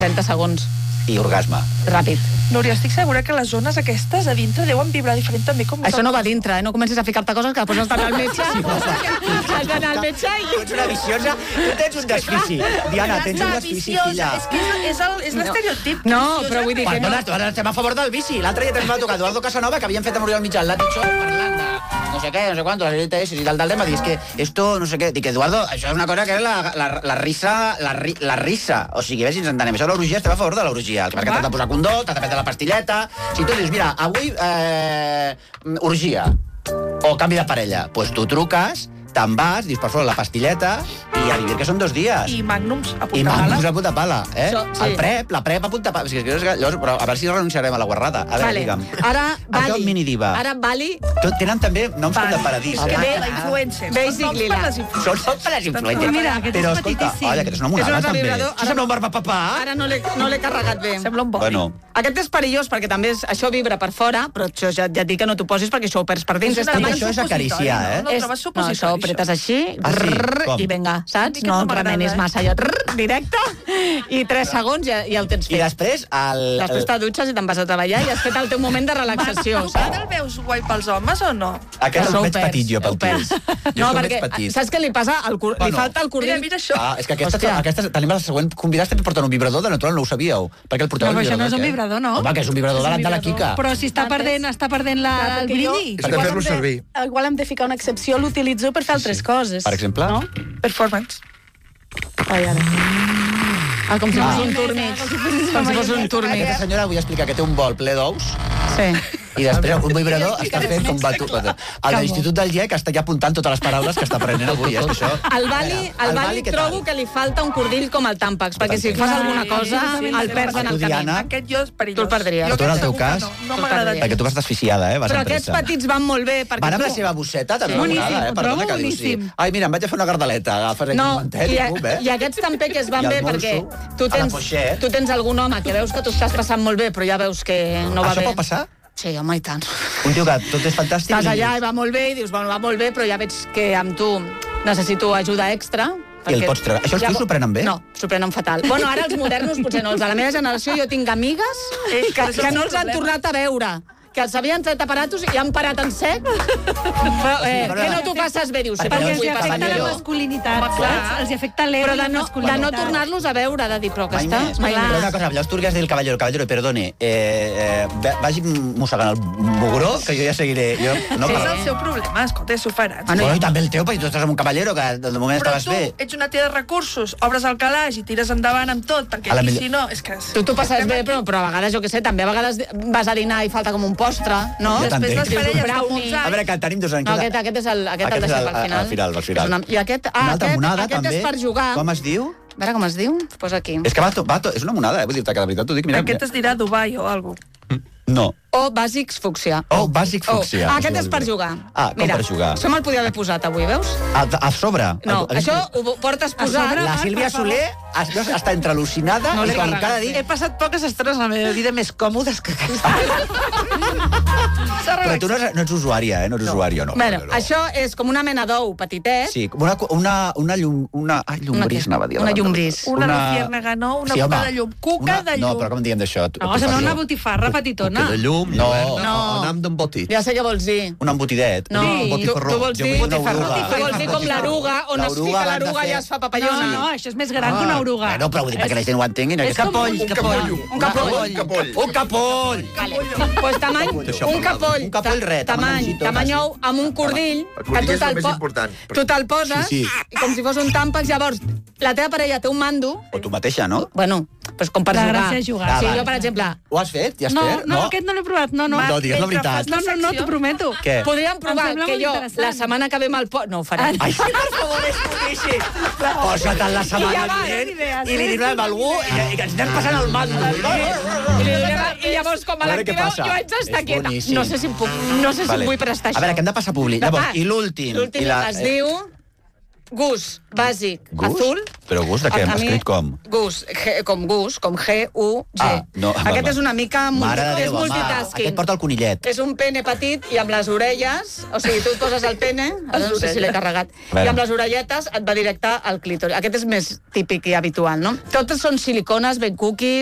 30 segons. I orgasme. Ràpid. Núria, estic segura que les zones aquestes a dintre deuen vibrar diferent també com... Això no va dintre, no comencis a ficar-te coses que després has d'anar al metge. Has d'anar al metge i... Tu ets una viciosa, tu tens un desfici. Diana, tens un desfici, filla. És que és l'estereotip. No, però vull dir que no. Bueno, estem a favor del bici. L'altre dia ens va tocar Eduardo Casanova, que havien fet a Muriel Mitjà al Latin Show parlant de no sé què, no sé quantos, les LTS i tal, va dir, és que esto, no sé què, dic, Eduardo, això és una cosa que és la risa. O sigui, ves si ens entenem. Això de l'orgia, estem a favor de l'orgia. El que t'ha de posar condó, t'ha de prendre la pastilleta. Si tu dius, mira, avui orgia o canvi de parella, doncs tu truques, te'n vas, dius, per favor, la pastilleta i a vivir que són 2 dies. I magnums a punta pala. I magnums a punta pala, eh? Sí. La prep a punta pala. Però a veure si renunciarem a la guarrada. A veure, digue'm. Ara, Bali. Això, minidiva. Ara, Bali. Tenen també noms com de paradís. És que ve la influencer. Basically, Són per les influències. Mira, aquest però, és escolta, petitíssim. aquest és una monada, És un també. vibrador. Això sembla un barbapapà. Ara no l'he carregat bé. Sembla un boli. Bueno, Aquest és perillós perquè també això vibra per fora, però això ja et dic que no t'ho posis perquè això ho perds per dins. És una Tot mala això és acariciar, eh? No trobes supositori, això ho pretes així, Com? i vinga, saps? Una mica No no et m'agrada, remenis massa, allò, directe, i 3 segons ja el tens I fet. després... Després te dutxes i te'n vas a treballar i has fet el teu moment de relaxació, Tu saps? el veus guai pels homes o no? Aquest Això el ho veig perds, petit, jo, pel ho perds. tio. No, Jo el perquè, veig petit. saps què li passa? Li Bueno. falta el cordill. Mira això. És que Hòstia. aquestes tenim la següent convidats també porten un vibrador de natural, no ho sabíeu. Perquè el porteu No, però un això no vibrador, és un què? vibrador, no? Home, que és un vibrador davant de la Quica. Però si està perdent el Clar, el perquè jo- brilli. Has de fer-lo servir. Igual hem de ficar una excepció, l'utilitzo per fer altres coses. Per exemple? No? Performance. Ai, ara. Com si fos un túrmix. Com si fos un túrmix. Aquesta senyora vull explicar que té un bol ple d'ous Sí. i després un vibrador està fet com batu. El de l'Institut del GIEC està ja apuntant totes les paraules que està aprenent avui. És que això... Al Bali què trobo tal? que li falta un cordill com el Tàmpax, perquè si fas alguna cosa el perds en el Tu, Diana, camí. Aquest jo és perillós. Tu el perdries. Jo Però tu, en el aquest teu segur que cas, no m'agradaria. Perquè tu vas desficiada, vas Però amb aquests pressa. petits van molt bé, perquè Van amb la tu... seva bosseta, també Sí. una vegada, Boníssim, Perdona trobo que dius, sí. boníssim. Ai, mira, em vaig a fer una gardaleta. Agafes aquí No, un mantet i pum, i aquests també que es van I bé el perquè morso, tu a la tens, poixet. tu tens algun home que veus que tu estàs passant molt bé, però ja veus que no va Això bé. pot passar? Sí, home, i tant. Un tio que tot és fantàstic. Estàs allà i va molt bé i dius, bueno, va molt bé, però ja veig que amb tu necessito ajuda extra. I el pots treure. Això els tios s'ho prenen bé? No, s'ho prenen fatal. Bueno, ara els modernos, potser no. Els de la meva generació, jo tinc amigues que no els han tornat a veure. Que els havien tret aparatos i han parat en sec. Però, que no t'ho passes bé, dius. Sí, Perquè però els vull hi passar afecta la millor. masculinitat, Home, clar. saps? Els hi afecta l'ego Però i la de no masculinitat. tornar-los a veure, de dir, però que Mai està... més. Mai Però més. una cosa, allò tu li has dit el caballero, perdone, vagi mossegant el mugró, que jo ja seguiré. Jo, no, És però... el seu problema, escolta, s'ho faràs. Bueno, i també el teu, perquè tu estàs amb un caballero, que de moment Però estaves tu bé. ets una tia de recursos, obres el calaix i tires endavant amb tot, perquè A la aquí, millor- si no, és que... Tu t'ho passes bé, però a vegades, jo què sé, també a vegades vas a dinar i falta com un postre, no? Jo Després t'entenc. les parelles Brownie. com molts A veure, que tenim 2 anys. No, aquest és el deixem al final. Al final. I aquest, Una altra monada, aquest també. és per jugar. Com es diu? A veure com es diu, posa aquí. És que és una monada, vull dir-te que la veritat t'ho dic. Mira, Aquest es dirà Dubai o alguna cosa. No. O bàsics fúcsia. Oh, bàsic fúcsia. Aquest és per jugar. Ah, com Mira, per jugar? això me'l podia haver posat avui, veus? A sobre? No, això ho portes posat. La Sílvia Soler està entre al·lucinada No i l'he com carregat. cada dia... He passat poques estones a la meva vida més còmodes que aquesta. Però tu no ets usuària, no ets usuària, no. Bueno, no. això és com una mena d'ou petitet. Sí, com una llombrís, anava a dir. Una llombrís. Una luciérnaga, no? Una Sí, cuca home. de llum. Cuca de llum. No, però com en diem d'això? No, sembla una botifarra petitona. De llum, No. un am d'embotit. Ja sé què vols dir. Un embotidet. No, Un botifarró. tu vols Jo dir, vull una oruga. tu vols dir com l'eruga, on es fica l'eruga i ja es fa papallona. No, això és més gran que una oruga. Bueno, però vull dir perquè la gent ho entengui. No? És com capoll. un capoll. Un capoll. Un capoll. Vale. Pues tamany, un capoll. Un capoll ret, amb Tamany, mancito, tamany ou, amb un cordill, El cordill que és el més important. tu te'l poses, Sí, sí. i com si fos un tàmpax, llavors la teva parella té un mando, O tu mateixa, no? bueno, pues com per La jugar. gràcia és jugar. Sí, Ah, jo, vale. per exemple, Ho has fet, ja No, Esther? no, aquest no l'he provat, no. No, digues la veritat. No, t'ho prometo. Què? podríem Em provar sembla que molt jo, interessant. la setmana que ve me'l no ho faré. Ai, sí, per favor, és boníssim. Posa't la setmana vinent i li direm a algú i que ens anem passant el mando. I llavors, com a A veure què l'activa, passa. jo haig d'estar És quieta. boníssim. No sé si em vull prestar això. A veure, que hem de passar publi. Llavors, i l'últim. L'últim I la- es diu... Gus, bàsic, Gus? azul. Però Gus de què? A mi- Escrit com? Gus, com G-U-G. Ah, no, Aquest és una mica... Mare de és Déu, home, multitasking. aquest porta el conillet. És un pene petit i amb les orelles, o sigui, tu et poses el pene, no sé si l'he carregat, A veure. i amb les orelletes et va directe al clítoris. Aquest és més típic i habitual, no? Totes són silicones, ben cookies,